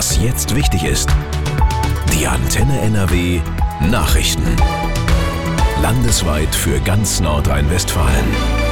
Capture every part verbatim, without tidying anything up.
Was jetzt wichtig ist. Die Antenne N R W Nachrichten. Landesweit für ganz Nordrhein-Westfalen.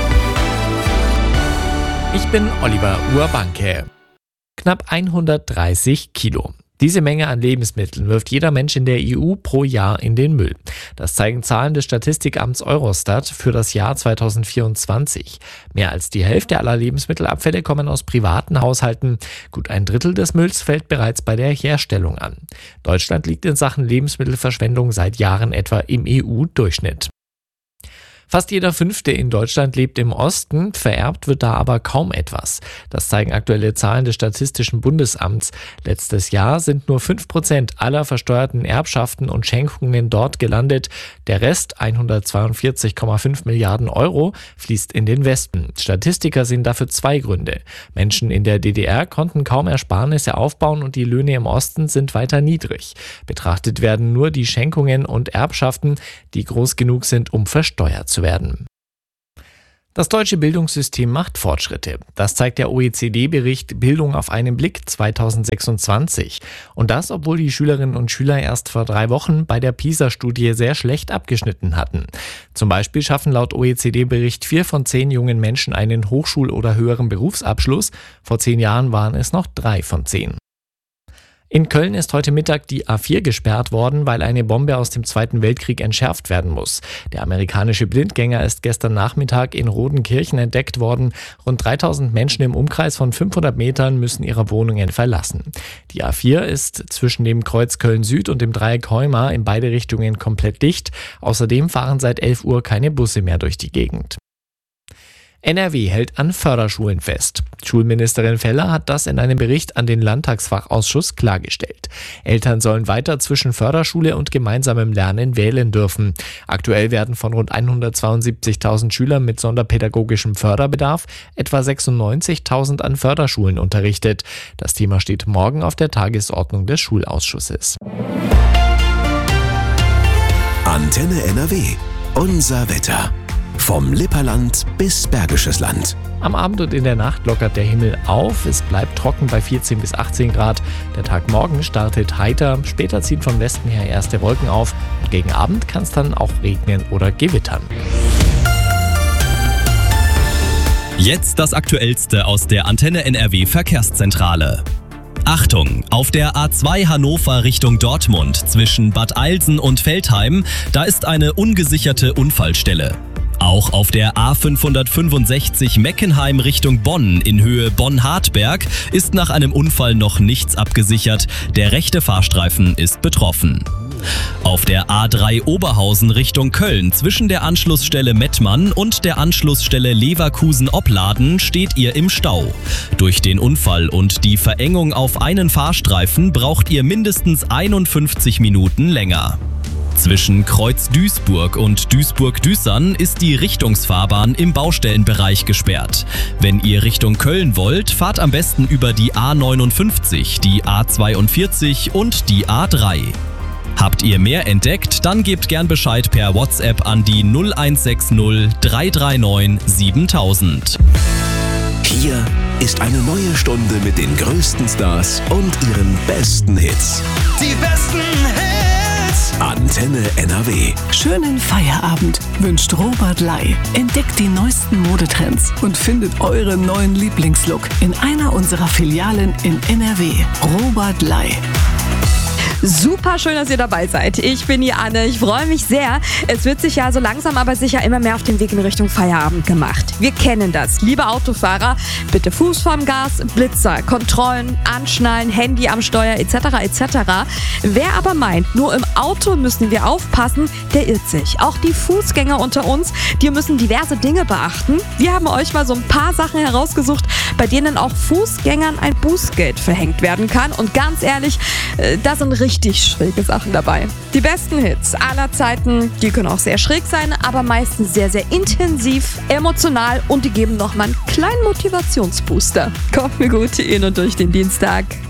Ich bin Oliver Urbanke. Knapp hundertdreißig Kilo. Diese Menge an Lebensmitteln wirft jeder Mensch in der E U pro Jahr in den Müll. Das zeigen Zahlen des Statistikamts Eurostat für das Jahr zweitausendvierundzwanzig. Mehr als die Hälfte aller Lebensmittelabfälle kommen aus privaten Haushalten. Gut ein Drittel des Mülls fällt bereits bei der Herstellung an. Deutschland liegt in Sachen Lebensmittelverschwendung seit Jahren etwa im E U-Durchschnitt. Fast jeder Fünfte in Deutschland lebt im Osten, vererbt wird da aber kaum etwas. Das zeigen aktuelle Zahlen des Statistischen Bundesamts. Letztes Jahr sind nur fünf Prozent aller versteuerten Erbschaften und Schenkungen dort gelandet. Der Rest, hundertzweiundvierzig Komma fünf Milliarden Euro, fließt in den Westen. Statistiker sehen dafür zwei Gründe. Menschen in der D D R konnten kaum Ersparnisse aufbauen und die Löhne im Osten sind weiter niedrig. Betrachtet werden nur die Schenkungen und Erbschaften, die groß genug sind, um versteuert zu werden. Das deutsche Bildungssystem macht Fortschritte. Das zeigt der O E C D-Bericht Bildung auf einen Blick zweitausendsechsundzwanzig. Und das, obwohl die Schülerinnen und Schüler erst vor drei Wochen bei der PISA-Studie sehr schlecht abgeschnitten hatten. Zum Beispiel schaffen laut O E C D-Bericht vier von zehn jungen Menschen einen Hochschul- oder höheren Berufsabschluss. Vor zehn Jahren waren es noch drei von zehn. In Köln ist heute Mittag die A vier gesperrt worden, weil eine Bombe aus dem Zweiten Weltkrieg entschärft werden muss. Der amerikanische Blindgänger ist gestern Nachmittag in Rodenkirchen entdeckt worden. Rund dreitausend Menschen im Umkreis von fünfhundert Metern müssen ihre Wohnungen verlassen. Die A vier ist zwischen dem Kreuz Köln-Süd und dem Dreieck Heuma in beide Richtungen komplett dicht. Außerdem fahren seit elf Uhr keine Busse mehr durch die Gegend. N R W hält an Förderschulen fest. Schulministerin Feller hat das in einem Bericht an den Landtagsfachausschuss klargestellt. Eltern sollen weiter zwischen Förderschule und gemeinsamem Lernen wählen dürfen. Aktuell werden von rund hundertzweiundsiebzigtausend Schülern mit sonderpädagogischem Förderbedarf etwa sechsundneunzigtausend an Förderschulen unterrichtet. Das Thema steht morgen auf der Tagesordnung des Schulausschusses. Antenne N R W. Unser Wetter. Vom Lipperland bis Bergisches Land. Am Abend und in der Nacht lockert der Himmel auf. Es bleibt trocken bei vierzehn bis achtzehn Grad. Der Tag morgen startet heiter. Später ziehen von Westen her erste Wolken auf. Und gegen Abend kann es dann auch regnen oder gewittern. Jetzt das Aktuellste aus der Antenne N R W Verkehrszentrale. Achtung, auf der A zwei Hannover Richtung Dortmund zwischen Bad Eilsen und Veltheim, da ist eine ungesicherte Unfallstelle. Auch auf der A fünfhundertfünfundsechzig Meckenheim Richtung Bonn in Höhe Bonn-Hartberg ist nach einem Unfall noch nichts abgesichert. Der rechte Fahrstreifen ist betroffen. Auf der A drei Oberhausen Richtung Köln zwischen der Anschlussstelle Mettmann und der Anschlussstelle Leverkusen-Opladen steht ihr im Stau. Durch den Unfall und die Verengung auf einen Fahrstreifen braucht ihr mindestens einundfünfzig Minuten länger. Zwischen Kreuz Duisburg und Duisburg-Düssern ist die Richtungsfahrbahn im Baustellenbereich gesperrt. Wenn ihr Richtung Köln wollt, fahrt am besten über die A neunundfünfzig, die A zweiundvierzig und die A drei. Habt ihr mehr entdeckt, dann gebt gern Bescheid per WhatsApp an die null eins sechs null drei drei neun siebentausend. Hier ist eine neue Stunde mit den größten Stars und ihren besten Hits. Die besten Hits! Antenne N R W. Schönen Feierabend wünscht Robert Lai. Entdeckt die neuesten Modetrends und findet euren neuen Lieblingslook in einer unserer Filialen in N R W. Robert Lai. Super schön, dass ihr dabei seid. Ich bin die Anne, ich freue mich sehr. Es wird sich ja so langsam aber sicher immer mehr auf den Weg in Richtung Feierabend gemacht. Wir kennen das. Liebe Autofahrer, bitte Fuß vorm Gas, Blitzer, Kontrollen, Anschnallen, Handy am Steuer et cetera et cetera. Wer aber meint, nur im Auto müssen wir aufpassen, der irrt sich. Auch die Fußgänger unter uns, die müssen diverse Dinge beachten. Wir haben euch mal so ein paar Sachen herausgesucht, bei denen auch Fußgängern ein Bußgeld verhängt werden kann. Und ganz ehrlich, da sind richtig richtig schräge Sachen dabei. Die besten Hits aller Zeiten, die können auch sehr schräg sein, aber meistens sehr, sehr intensiv, emotional und die geben nochmal einen kleinen Motivationsbooster. Kommt mir gut in und durch den Dienstag.